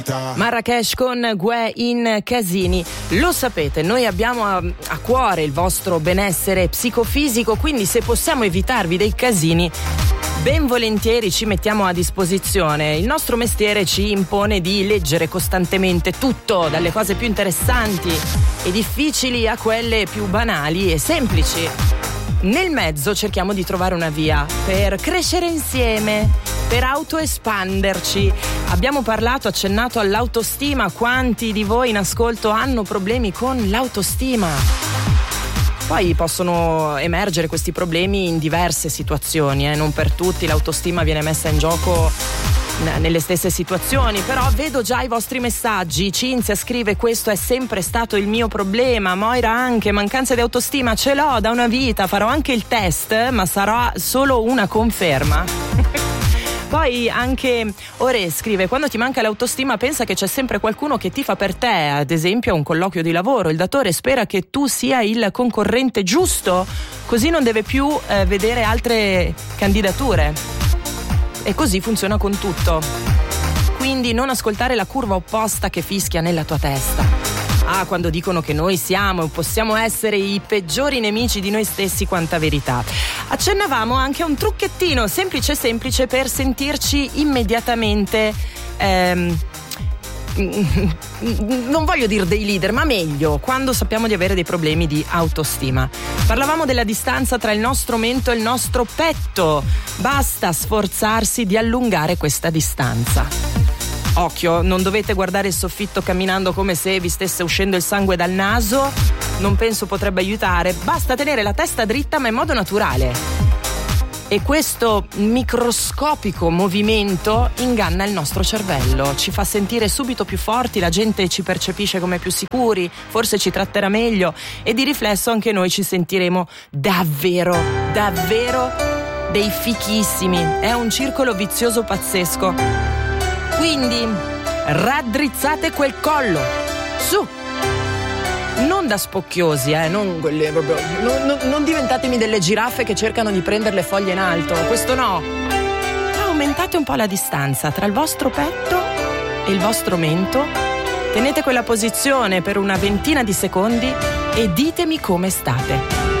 Marrakesh con Gue in Casini. Lo sapete, noi abbiamo a cuore il vostro benessere psicofisico, quindi se possiamo evitarvi dei casini, ben volentieri ci mettiamo a disposizione. Il nostro mestiere ci impone di leggere costantemente tutto, dalle cose più interessanti e difficili a quelle più banali e semplici. Nel mezzo cerchiamo di trovare una via per crescere insieme, per autoespanderci. Abbiamo accennato all'autostima. Quanti di voi in ascolto hanno problemi con l'autostima? Poi possono emergere questi problemi in diverse situazioni, non per tutti l'autostima viene messa in gioco nelle stesse situazioni, però vedo già i vostri messaggi. Cinzia scrive: questo è sempre stato il mio problema. Moira anche: mancanza di autostima ce l'ho da una vita, farò anche il test, ma sarà solo una conferma. Poi anche Ore scrive: quando ti manca l'autostima pensa che c'è sempre qualcuno che tifa per te, ad esempio a un colloquio di lavoro, il datore spera che tu sia il concorrente giusto, così non deve più vedere altre candidature. E così funziona con tutto. Quindi non ascoltare la curva opposta che fischia nella tua testa. Quando dicono che noi siamo e possiamo essere i peggiori nemici di noi stessi, quanta verità. Accennavamo anche a un trucchettino semplice per sentirci immediatamente non voglio dire dei leader, ma meglio quando sappiamo di avere dei problemi di autostima. Parlavamo della distanza tra il nostro mento e il nostro petto. Basta sforzarsi di allungare questa distanza. Occhio, non dovete guardare il soffitto camminando come se vi stesse uscendo il sangue dal naso, non penso potrebbe aiutare. Basta tenere la testa dritta ma in modo naturale. E questo microscopico movimento inganna il nostro cervello, ci fa sentire subito più forti, la gente ci percepisce come più sicuri, forse ci tratterà meglio e di riflesso anche noi ci sentiremo davvero dei fichissimi. È un circolo vizioso pazzesco. Quindi raddrizzate quel collo, su! Non da spocchiosi, non quelle proprio. Non diventatemi delle giraffe che cercano di prendere le foglie in alto, questo no. Aumentate un po' la distanza tra il vostro petto e il vostro mento. Tenete quella posizione per una ventina di secondi e ditemi come state.